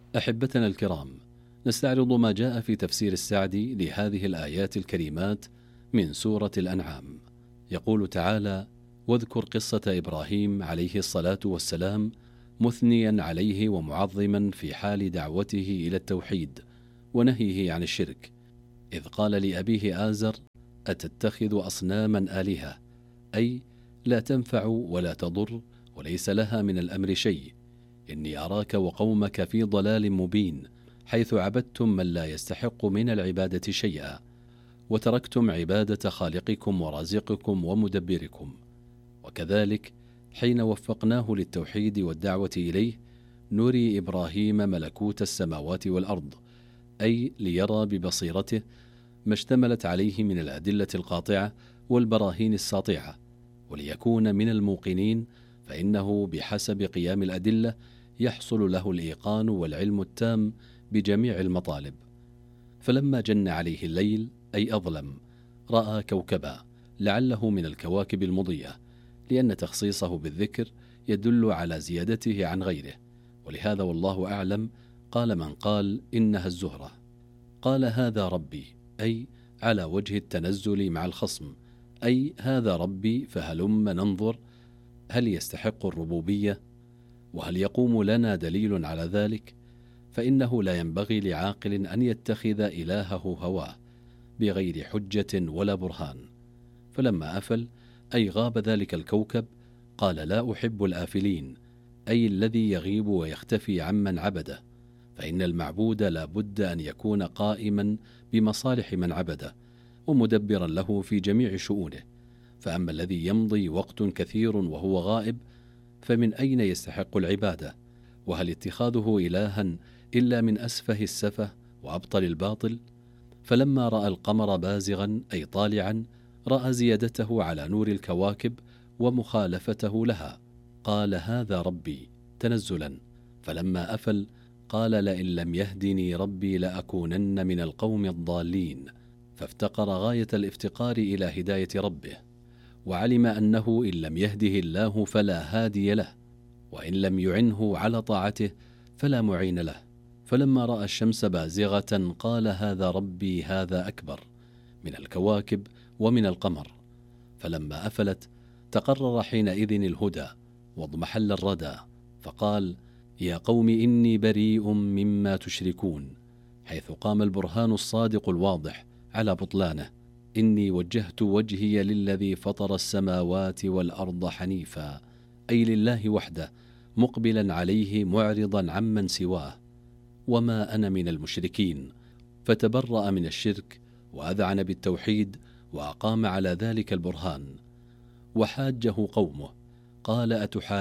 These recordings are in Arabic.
أحبتنا الكرام، نستعرض ما جاء في تفسير السعدي لهذه الآيات الكريمات من سورة الأنعام. يقول تعالى: واذكر قصة إبراهيم عليه الصلاة والسلام مثنيا عليه ومعظما في حال دعوته إلى التوحيد ونهيه عن الشرك، إذ قال لأبيه آزر: أتتخذ أصناما آلهة، أي لا تنفع ولا تضر وليس لها من الأمر شيء، إني أراك وقومك في ضلال مبين، حيث عبدتم من لا يستحق من العبادة شيئا، وتركتم عبادة خالقكم ورازقكم ومدبركم. وكذلك حين وفقناه للتوحيد والدعوة إليه نري إبراهيم ملكوت السماوات والأرض، أي ليرى ببصيرته ما اشتملت عليه من الأدلة القاطعة والبراهين الساطعة، وليكون من الموقنين، فإنه بحسب قيام الأدلة يحصل له الإيقان والعلم التام بجميع المطالب. فلما جن عليه الليل أي أظلم رأى كوكبا لعله من الكواكب المضية، لأن تخصيصه بالذكر يدل على زيادته عن غيره، ولهذا والله أعلم قال من قال إنها الزهرة. قال هذا ربي، أي على وجه التنزل مع الخصم، أي هذا ربي فهلم ننظر هل يستحق الربوبية، وهل يقوم لنا دليل على ذلك؟ فإنه لا ينبغي لعاقل أن يتخذ إلهه هواه بغير حجة ولا برهان. فلما أفل أي غاب ذلك الكوكب قال: لا أحب الآفلين، أي الذي يغيب ويختفي عمن عبده، فإن المعبود لا بد أن يكون قائما بمصالح من عبده ومدبرا له في جميع شؤونه، فأما الذي يمضي وقت كثير وهو غائب فمن أين يستحق العبادة؟ وهل اتخاذه إلها إلا من أسفه السفه وأبطل الباطل؟ فلما رأى القمر بازغا أي طالعا رأى زيادته على نور الكواكب ومخالفته لها، قال هذا ربي تنزلا. فلما أفل قال: لئن لم يهدني ربي لأكونن من القوم الضالين، فافتقر غاية الافتقار إلى هداية ربه، وعلم أنه إن لم يهده الله فلا هادي له، وإن لم يعنه على طاعته فلا معين له. فلما رأى الشمس بازغة قال هذا ربي هذا أكبر من الكواكب ومن القمر. فلما أفلت تقرر حينئذ الهدى واضمحل الردى، فقال: يا قوم إني بريء مما تشركون، حيث قام البرهان الصادق الواضح على بطلانه: إني وجهت وجهي للذي فطر السماوات والأرض حنيفا، أي لله وحده مقبلا عليه معرضا عمن سواه، وما أنا من المشركين. فتبرأ من الشرك وأذعن بالتوحيد وأقام على ذلك البرهان. وحاجه قومه قال: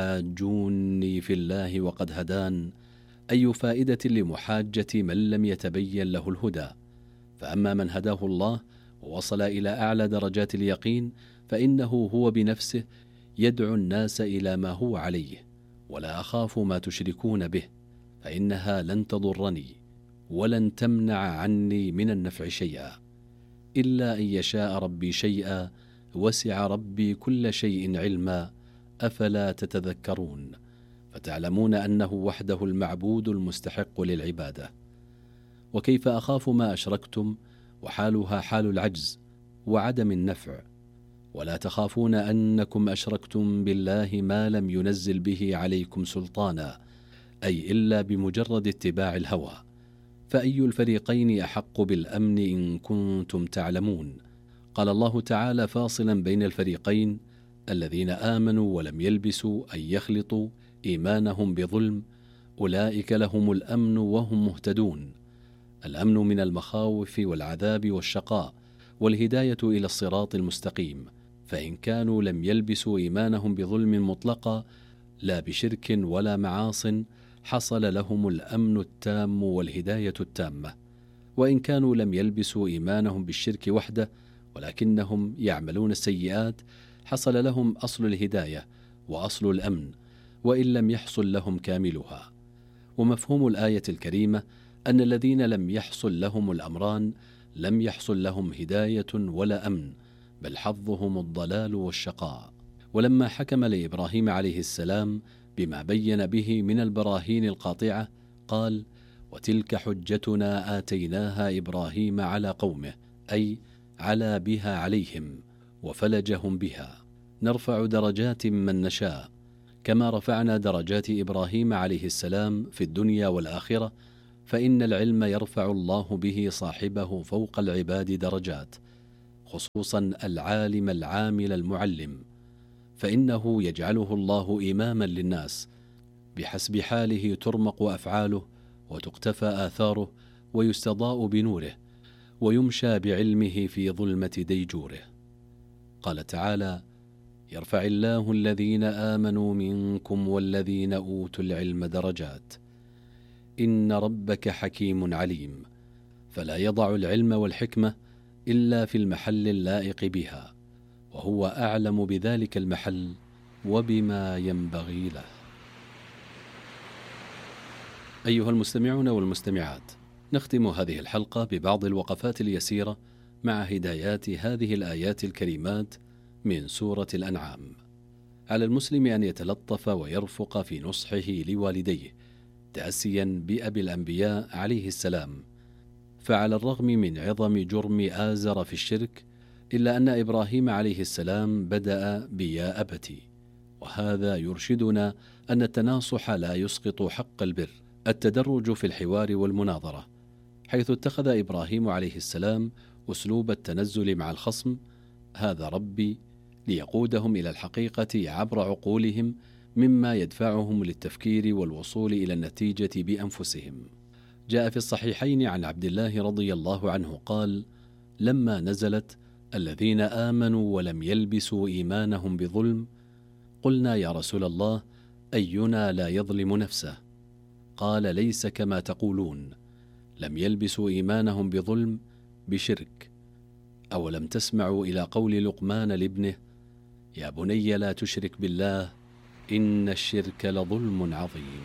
أتحاجوني في الله وقد هدان، أي فائدة لمحاجة من لم يتبين له الهدى؟ فأما من هداه الله ووصل إلى أعلى درجات اليقين فإنه هو بنفسه يدعو الناس إلى ما هو عليه: ولا أخاف ما تشركون به، فإنها لن تضرني ولن تمنع عني من النفع شيئا، إلا أن يشاء ربي شيئا، وسع ربي كل شيء علما، أفلا تتذكرون؟ فتعلمون أنه وحده المعبود المستحق للعبادة. وكيف أخاف ما أشركتم، وحالها حال العجز وعدم النفع. ولا تخافون أنكم أشركتم بالله ما لم ينزل به عليكم سلطانا، أي إلا بمجرد اتباع الهوى. فأي الفريقين أحق بالأمن إن كنتم تعلمون؟ قال الله تعالى فاصلا بين الفريقين: الذين آمنوا ولم يلبسوا أي يخلطوا إيمانهم بظلم أولئك لهم الأمن وهم مهتدون. الأمن من المخاوف والعذاب والشقاء، والهداية إلى الصراط المستقيم. فإن كانوا لم يلبسوا إيمانهم بظلم مطلقا لا بشرك ولا معاص حصل لهم الأمن التام والهداية التامة. وإن كانوا لم يلبسوا إيمانهم بالشرك وحده ولكنهم يعملون السيئات حصل لهم أصل الهداية وأصل الأمن، وإن لم يحصل لهم كاملها. ومفهوم الآية الكريمة أن الذين لم يحصل لهم الأمران لم يحصل لهم هداية ولا أمن، بل حظهم الضلال والشقاء. ولما حكم لإبراهيم عليه السلام بما بين به من البراهين القاطعة قال: وتلك حجتنا آتيناها إبراهيم على قومه، أي على بها عليهم وفلجهم بها، نرفع درجات من نشاء، كما رفعنا درجات إبراهيم عليه السلام في الدنيا والآخرة. فإن العلم يرفع الله به صاحبه فوق العباد درجات، خصوصا العالم العامل المعلم، فإنه يجعله الله إماما للناس، بحسب حاله ترمق أفعاله وتقتفى آثاره ويستضاء بنوره ويمشى بعلمه في ظلمة ديجوره. قال تعالى: يرفع الله الذين آمنوا منكم والذين أوتوا العلم درجات، إن ربك حكيم عليم. فلا يضع العلم والحكمة إلا في المحل اللائق بها، وهو أعلم بذلك المحل وبما ينبغي له. أيها المستمعون والمستمعات، نختم هذه الحلقة ببعض الوقفات اليسيرة مع هدايات هذه الآيات الكريمات من سورة الأنعام. على المسلم أن يتلطف ويرفق في نصحه لوالديه، تأسيا بأبي الأنبياء عليه السلام، فعلى الرغم من عظم جرم آزر في الشرك، إلا أن إبراهيم عليه السلام بدأ بيا أبتي، وهذا يرشدنا أن التناصح لا يسقط حق البر، التدرج في الحوار والمناظرة، حيث اتخذ إبراهيم عليه السلام أسلوب التنزل مع الخصم: هذا ربي، ليقودهم إلى الحقيقة عبر عقولهم، مما يدفعهم للتفكير والوصول إلى النتيجة بأنفسهم. جاء في الصحيحين عن عبد الله رضي الله عنه قال: لما نزلت الذين آمنوا ولم يلبسوا إيمانهم بظلم، قلنا يا رسول الله أينا لا يظلم نفسه؟ قال: ليس كما تقولون، لم يلبسوا إيمانهم بظلم بشرك. أولم تسمعوا إلى قول لقمان لابنه: يا بني لا تشرك بالله إن الشرك لظلم عظيم.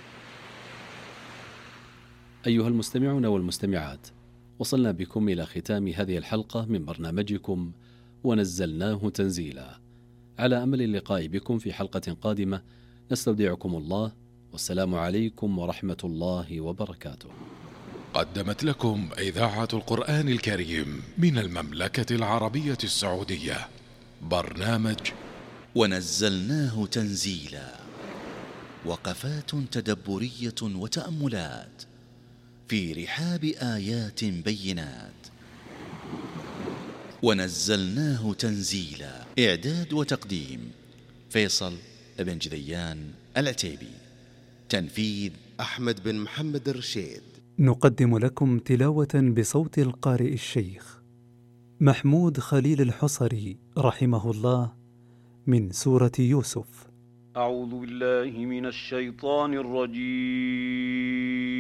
أيها المستمعون والمستمعات، وصلنا بكم إلى ختام هذه الحلقة من برنامجكم ونزلناه تنزيلا، على أمل اللقاء بكم في حلقة قادمة. نستودعكم الله، والسلام عليكم ورحمة الله وبركاته. قدمت لكم إذاعة القرآن الكريم من المملكة العربية السعودية برنامج ونزلناه تنزيلا، وقفات تدبرية وتأملات في رحاب آيات بينات. ونزلناه تنزيلا، إعداد وتقديم فيصل بن جذيان العتيبي، تنفيذ أحمد بن محمد الرشيد. نقدم لكم تلاوة بصوت القارئ الشيخ محمود خليل الحصري رحمه الله من سورة يوسف. أعوذ بالله من الشيطان الرجيم.